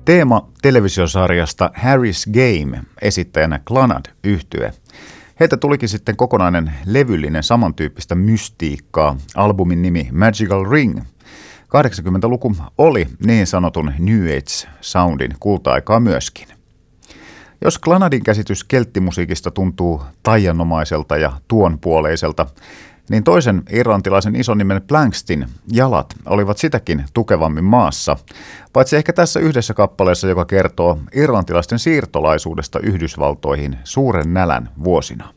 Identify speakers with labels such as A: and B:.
A: Teema televisiosarjasta Harry's Game, esittäjänä Clannad-yhtye. Heiltä tulikin sitten kokonainen levyllinen samantyyppistä mystiikkaa, albumin nimi Magical Ring. 80-luku oli niin sanotun New Age-soundin kulta-aikaa myöskin. Jos Clannadin käsitys kelttimusiikista tuntuu taianomaiselta ja tuonpuoleiselta, niin toisen irlantilaisen ison nimen Plankstin jalat olivat sitäkin tukevammin maassa, paitsi ehkä tässä yhdessä kappaleessa, joka kertoo irlantilaisten siirtolaisuudesta Yhdysvaltoihin suuren nälän vuosina.